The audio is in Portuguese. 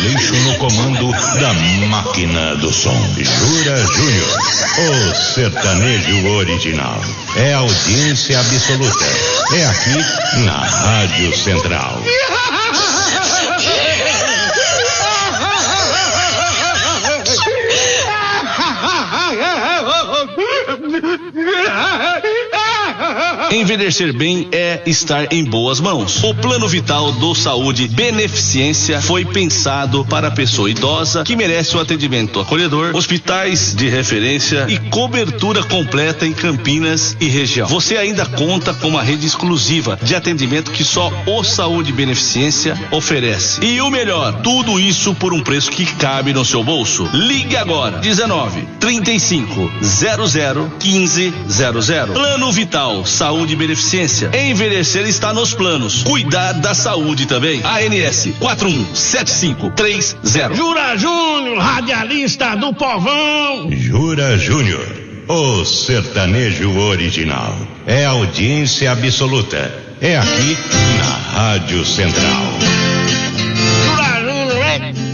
Aleixo no comando da máquina do som. Jura Júnior, o sertanejo original. É audiência absoluta. É aqui na Rádio Central. Envelhecer bem é estar em boas mãos. O Plano Vital do Saúde Beneficência foi pensado para a pessoa idosa que merece um atendimento acolhedor, hospitais de referência e cobertura completa em Campinas e região. Você ainda conta com uma rede exclusiva de atendimento que só o Saúde Beneficência oferece. E o melhor, tudo isso por um preço que cabe no seu bolso. Ligue agora, 19-35-00-1500. Plano Vital Saúde Beneficência. Envelhecer está nos planos. Cuidar da saúde também. ANS 417530. Jura Júnior, radialista do povão. Jura Júnior, o sertanejo original. É audiência absoluta. É aqui na Rádio Central.